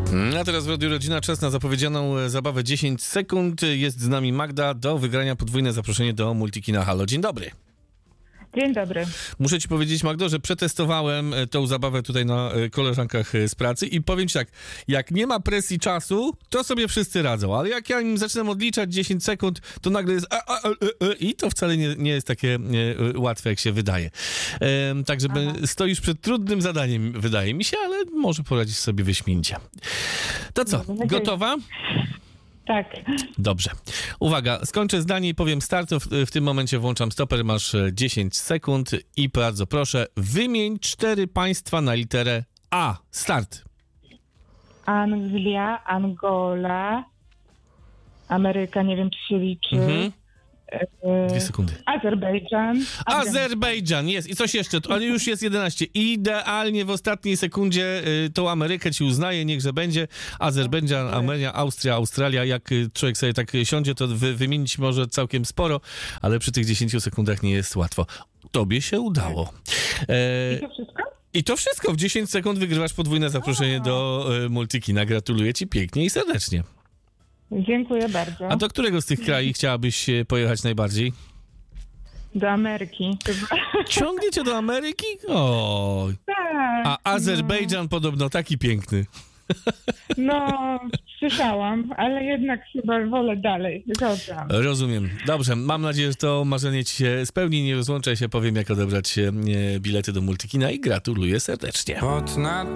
A teraz w Radiu Rodzina czas na zapowiedzianą zabawę 10 sekund. Jest z nami Magda, do wygrania podwójne zaproszenie do Multikina Halo. Dzień dobry. Dzień dobry. Muszę ci powiedzieć, Magdo, że przetestowałem tą zabawę tutaj na koleżankach z pracy i powiem ci tak, jak nie ma presji czasu, to sobie wszyscy radzą, ale jak ja im zaczynam odliczać 10 sekund, to nagle jest i to wcale nie jest takie łatwe, jak się wydaje. Także stoisz przed trudnym zadaniem, wydaje mi się, ale może poradzisz sobie wyśmienicie. To co, gotowa? Tak. Dobrze. Uwaga, skończę zdanie i powiem start. W tym momencie włączam stoper, masz 10 sekund i bardzo proszę, wymień 4 państwa na literę A. Start. Anglia, Angola, Ameryka, nie wiem, czy się liczy. 2 sekundy. Azerbejdżan. Azerbejdżan, jest. I coś jeszcze, ale już jest 11. Idealnie w ostatniej sekundzie tą Amerykę ci uznaję, niechże będzie. Azerbejdżan, Armenia, Austria, Australia. Jak człowiek sobie tak siądzie, to wymienić może całkiem sporo, ale przy tych 10 sekundach nie jest łatwo. Tobie się udało. I to wszystko? I to wszystko. W 10 sekund wygrywasz podwójne zaproszenie do Multikina. Gratuluję ci pięknie i serdecznie. Dziękuję bardzo. A do którego z tych krajów chciałabyś pojechać najbardziej? Do Ameryki. Ciągnie cię do Ameryki? Oj. Tak. A Azerbejdżan podobno taki piękny. No, słyszałam, ale jednak chyba wolę dalej. Dobra. Rozumiem. Dobrze, mam nadzieję, że to marzenie ci się spełni. Nie rozłączaj się, powiem, jak odebrać bilety do Multikina i gratuluję serdecznie.